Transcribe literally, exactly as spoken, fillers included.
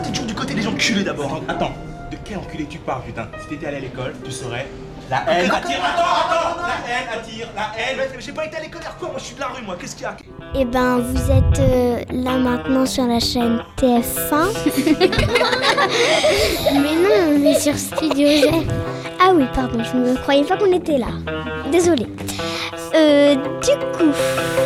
t'es toujours du côté des enculés d'abord? Attends, de quel enculé tu parles, putain? Si t'étais allé à l'école, tu saurais. La haine attire. Attends, attends, la haine attire, la haine. Mais j'ai pas été à l'école hier quoi, moi je suis de la rue moi, qu'est-ce qu'il y a? Eh ben, vous êtes euh, là maintenant sur la chaîne T F un. Mais non, on est sur Studio Z. Ah oui, pardon, je ne croyais pas qu'on était là. Désolée. Euh, du coup...